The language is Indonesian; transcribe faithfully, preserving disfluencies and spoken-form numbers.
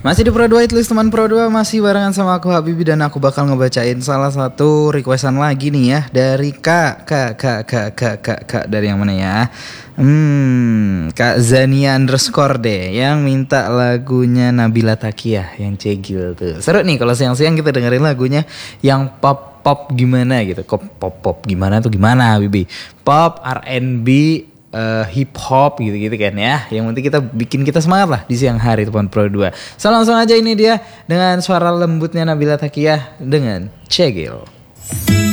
Masih di Pro dua Hitlist teman Pro dua, masih barengan sama aku Habibi, dan aku bakal ngebacain salah satu requestan lagi nih ya dari Kak Kak Kak Kak Kak Kak Kak dari yang mana ya? Hmm, Kak Zania underscore deh yang minta lagunya Nabila Takiah yang cegil tuh. Seru nih kalau siang-siang kita dengerin lagunya yang pop pop gimana gitu. Kok pop pop gimana tuh gimana Habibi? Pop, R and B, Uh, hip hop gitu-gitu kan ya. Yang penting kita bikin kita semangat lah di siang hari teman Pro dua. So langsung aja ini dia dengan suara lembutnya Nabila Takiah dengan Cegil.